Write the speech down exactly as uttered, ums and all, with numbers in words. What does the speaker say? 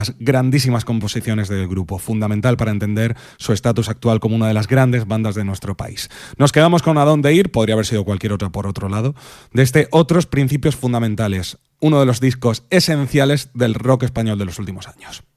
grandísimas composiciones del grupo, fundamental para entender su estatus actual como una de las grandes bandas de nuestro país. Nos quedamos con A Dónde Ir, podría haber sido cualquier otra por otro lado, de este Otros Principios Fundamentales, uno de los discos esenciales del rock español de los últimos años.